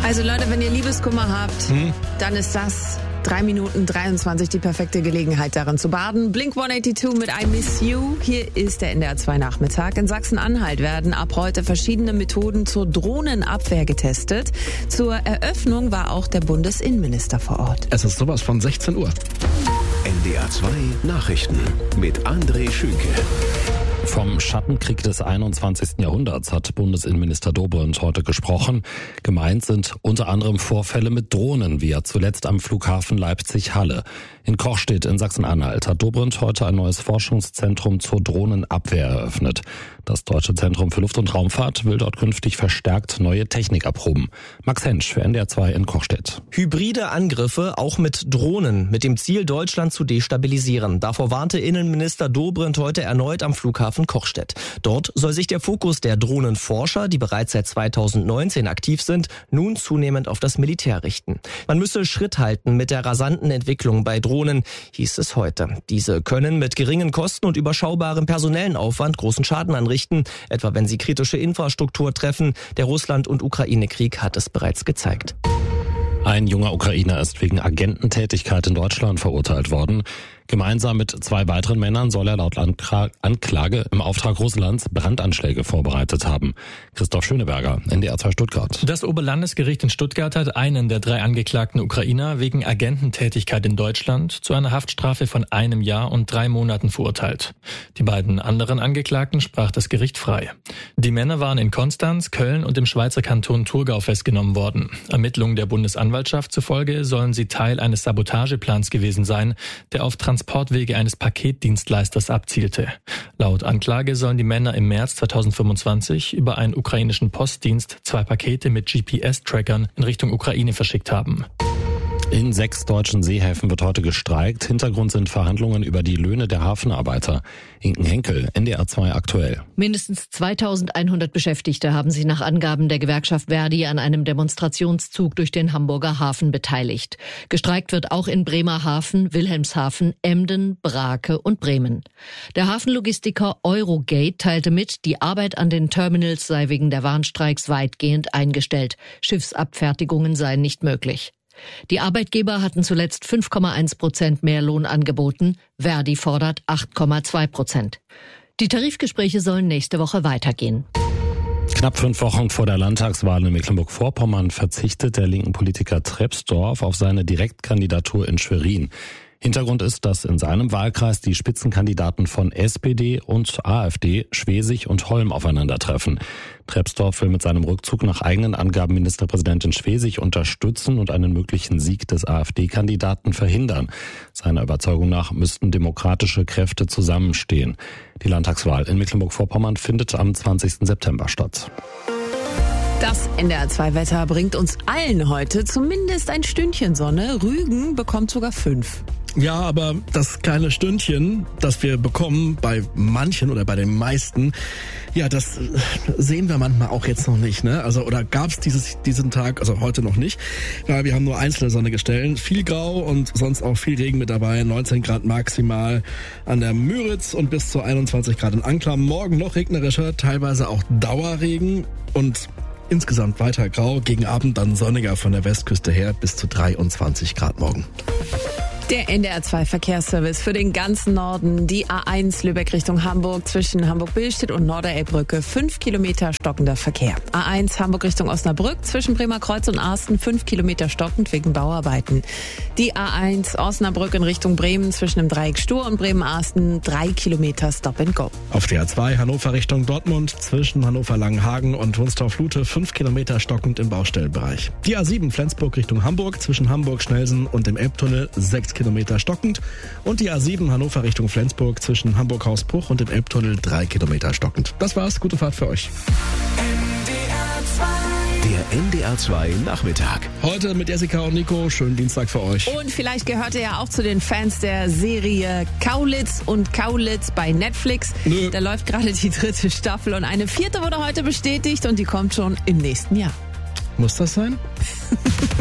Also Leute, wenn ihr Liebeskummer habt, dann ist das 3 Minuten 23 die perfekte Gelegenheit, darin zu baden. Blink 182 mit I Miss You. Hier ist der NDR 2 Nachmittag. In Sachsen-Anhalt werden ab heute verschiedene Methoden zur Drohnenabwehr getestet. Zur Eröffnung war auch der Bundesinnenminister vor Ort. Es ist sowas von 16 Uhr. NDR 2 Nachrichten mit André Schünke. Vom Schattenkrieg des 21. Jahrhunderts hat Bundesinnenminister Dobrindt heute gesprochen. Gemeint sind unter anderem Vorfälle mit Drohnen, wie zuletzt am Flughafen Leipzig-Halle. In Kochstedt in Sachsen-Anhalt hat Dobrindt heute ein neues Forschungszentrum zur Drohnenabwehr eröffnet. Das Deutsche Zentrum für Luft- und Raumfahrt will dort künftig verstärkt neue Technik erproben. Max Hensch für NDR 2 in Kochstedt. Hybride Angriffe auch mit Drohnen, mit dem Ziel, Deutschland zu destabilisieren. Davor warnte Innenminister Dobrindt heute erneut am Flughafen Kochstedt. Dort soll sich der Fokus der Drohnenforscher, die bereits seit 2019 aktiv sind, nun zunehmend auf das Militär richten. Man müsse Schritt halten mit der rasanten Entwicklung bei Drohnen, hieß es heute. Diese können mit geringen Kosten und überschaubarem personellen Aufwand großen Schaden anrichten, etwa wenn sie kritische Infrastruktur treffen. Der Russland- und Ukraine-Krieg hat es bereits gezeigt. Ein junger Ukrainer ist wegen Agententätigkeit in Deutschland verurteilt worden. Gemeinsam mit 2 weiteren Männern soll er laut Anklage im Auftrag Russlands Brandanschläge vorbereitet haben. Christoph Schöneberger, NDR 2 Stuttgart. Das Oberlandesgericht in Stuttgart hat einen der 3 angeklagten Ukrainer wegen Agententätigkeit in Deutschland zu einer Haftstrafe von 1 Jahr und 3 Monaten verurteilt. Die beiden anderen Angeklagten sprach das Gericht frei. Die Männer waren in Konstanz, Köln und im Schweizer Kanton Thurgau festgenommen worden. Ermittlungen der Bundesanwaltschaft zufolge sollen sie Teil eines Sabotageplans gewesen sein, der auf Transportwege eines Paketdienstleisters abzielte. Laut Anklage sollen die Männer im März 2025 über einen ukrainischen Postdienst 2 Pakete mit GPS-Trackern in Richtung Ukraine verschickt haben. In 6 deutschen Seehäfen wird heute gestreikt. Hintergrund sind Verhandlungen über die Löhne der Hafenarbeiter. Inken Henkel, NDR 2 aktuell. Mindestens 2100 Beschäftigte haben sich nach Angaben der Gewerkschaft Verdi an einem Demonstrationszug durch den Hamburger Hafen beteiligt. Gestreikt wird auch in Bremerhaven, Wilhelmshaven, Emden, Brake und Bremen. Der Hafenlogistiker Eurogate teilte mit, die Arbeit an den Terminals sei wegen der Warnstreiks weitgehend eingestellt. Schiffsabfertigungen seien nicht möglich. Die Arbeitgeber hatten zuletzt 5,1% mehr Lohn angeboten. Verdi fordert 8,2%. Die Tarifgespräche sollen nächste Woche weitergehen. Knapp 5 Wochen vor der Landtagswahl in Mecklenburg-Vorpommern verzichtet der linken Politiker Trepsdorf auf seine Direktkandidatur in Schwerin. Hintergrund ist, dass in seinem Wahlkreis die Spitzenkandidaten von SPD und AfD, Schwesig und Holm aufeinandertreffen. Trepsdorf will mit seinem Rückzug nach eigenen Angaben Ministerpräsidentin Schwesig unterstützen und einen möglichen Sieg des AfD-Kandidaten verhindern. Seiner Überzeugung nach müssten demokratische Kräfte zusammenstehen. Die Landtagswahl in Mecklenburg-Vorpommern findet am 20. September statt. Das NDR 2 Wetter bringt uns allen heute zumindest ein Stündchen Sonne. Rügen bekommt sogar 5. Ja, aber das kleine Stündchen, das wir bekommen bei manchen oder bei den meisten, ja, das sehen wir manchmal auch jetzt noch nicht, ne? Also, oder gab's diesen Tag, also heute noch nicht. Ja, wir haben nur einzelne sonnige Stellen, viel Grau und sonst auch viel Regen mit dabei, 19 Grad maximal an der Müritz und bis zu 21 Grad in Anklam. Morgen noch regnerischer, teilweise auch Dauerregen und insgesamt weiter grau, gegen Abend dann sonniger von der Westküste her bis zu 23 Grad morgen. Der NDR 2 Verkehrsservice für den ganzen Norden. Die A1 Lübeck Richtung Hamburg zwischen Hamburg-Billstedt und Norderelbbrücke. 5 Kilometer stockender Verkehr. A1 Hamburg Richtung Osnabrück zwischen Bremerkreuz und Arsten. 5 Kilometer stockend wegen Bauarbeiten. Die A1 Osnabrück in Richtung Bremen zwischen dem Dreieck Stur und Bremen-Arsten. 3 Kilometer Stop and Go. Auf der A2 Hannover Richtung Dortmund zwischen Hannover-Langenhagen und Wunstorf-Lute 5 Kilometer stockend im Baustellenbereich. Die A7 Flensburg Richtung Hamburg zwischen Hamburg-Schnelsen und dem Elbtunnel 6 Kilometer stockend und die A7 Hannover Richtung Flensburg zwischen Hamburg-Hausbruch und dem Elbtunnel 3 Kilometer stockend. Das war's, gute Fahrt für euch. Der NDR 2 Nachmittag. Heute mit Jessica und Nico, schönen Dienstag für euch. Und vielleicht gehört ihr ja auch zu den Fans der Serie Kaulitz und Kaulitz bei Netflix. Nö. Da läuft gerade die 3. Staffel und eine 4. wurde heute bestätigt und die kommt schon im nächsten Jahr. Muss das sein?